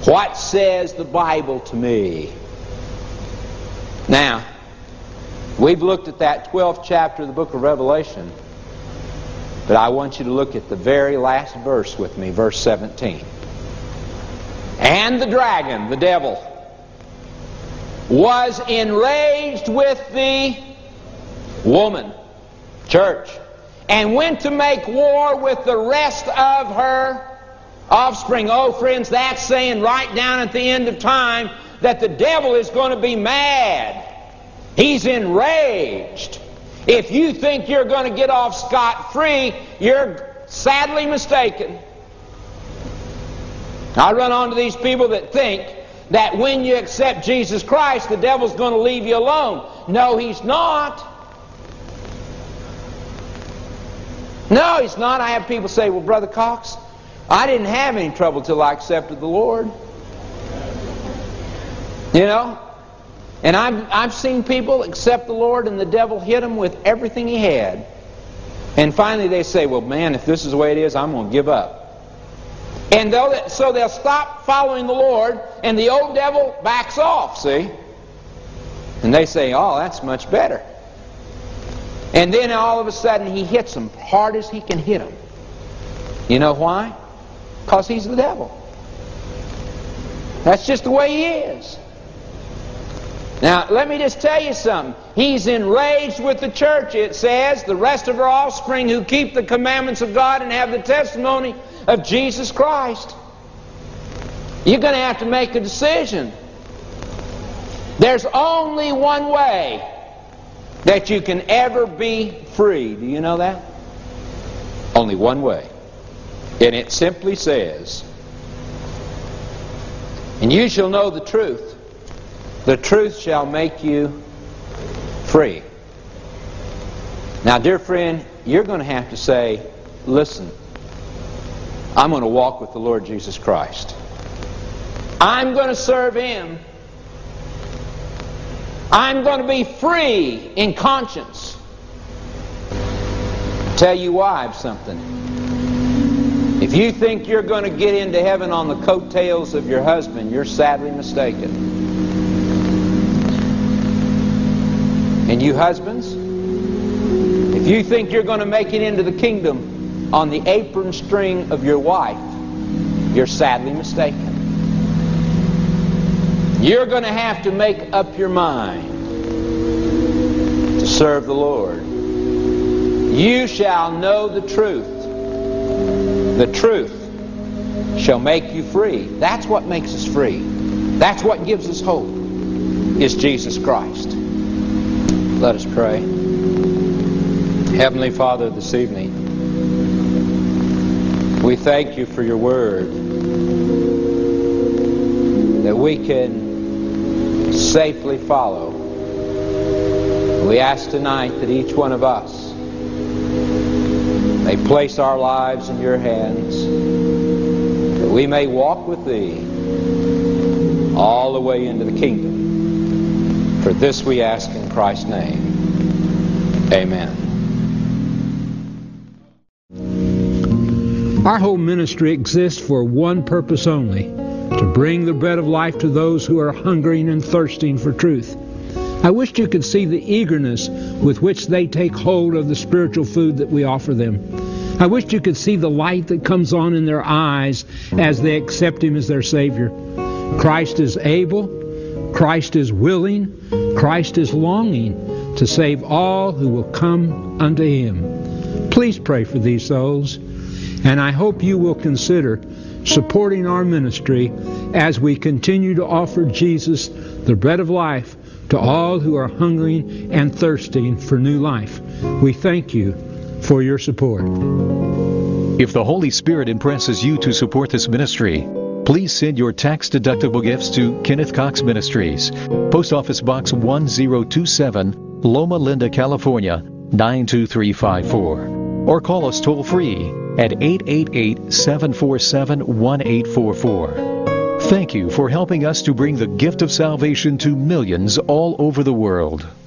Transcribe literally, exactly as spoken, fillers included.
What says the Bible to me? Now, we've looked at that twelfth chapter of the book of Revelation, but I want you to look at the very last verse with me, verse seventeen. And the dragon, the devil, was enraged with the woman, church, and went to make war with the rest of her offspring. Oh, friends, that's saying right down at the end of time that the devil is going to be mad. He's enraged. If you think you're going to get off scot-free, you're sadly mistaken. I run onto these people that think that when you accept Jesus Christ, the devil's going to leave you alone. No, he's not. No, he's not. I have people say, well, Brother Cox, I didn't have any trouble till I accepted the Lord. You know? And I've, I've seen people accept the Lord and the devil hit them with everything he had. And finally they say, well, man, if this is the way it is, I'm going to give up. And they'll, so they'll stop following the Lord, and the old devil backs off, see? And they say, oh, that's much better. And then all of a sudden he hits them hard as he can hit them. You know why? Because he's the devil. That's just the way he is. Now, let me just tell you something. He's enraged with the church, it says, the rest of her offspring who keep the commandments of God and have the testimony of Jesus Christ. You're going to have to make a decision. There's only one way that you can ever be free. Do you know that? Only one way. And it simply says, and you shall know the truth. The truth shall make you free. Now, dear friend, you're going to have to say, listen, I'm going to walk with the Lord Jesus Christ. I'm going to serve Him. I'm going to be free in conscience. Tell you why of something. If you think you're going to get into heaven on the coattails of your husband, you're sadly mistaken. And you husbands, if you think you're going to make it into the kingdom on the apron string of your wife, you're sadly mistaken. You're going to have to make up your mind to serve the Lord. You shall know the truth. The truth shall make you free. That's what makes us free. That's what gives us hope, is Jesus Christ. Let us pray. Heavenly Father, this evening, we thank you for your word, that we can safely follow. We ask tonight that each one of us may place our lives in your hands, that we may walk with thee all the way into the kingdom. For this we ask in Christ's name. Amen. Our whole ministry exists for one purpose only, to bring the bread of life to those who are hungering and thirsting for truth. I wish you could see the eagerness with which they take hold of the spiritual food that we offer them. I wish you could see the light that comes on in their eyes as they accept Him as their Savior. Christ is able, Christ is willing, Christ is longing to save all who will come unto Him. Please pray for these souls, and I hope you will consider supporting our ministry as we continue to offer Jesus, the bread of life, to all who are hungering and thirsting for new life. We thank you for your support. If the Holy Spirit impresses you to support this ministry, please send your tax-deductible gifts to Kenneth Cox Ministries, Post Office Box one zero two seven, Loma Linda, California, nine two three five four. Or call us toll-free at eight eight eight, seven four seven, one eight four four. Thank you for helping us to bring the gift of salvation to millions all over the world.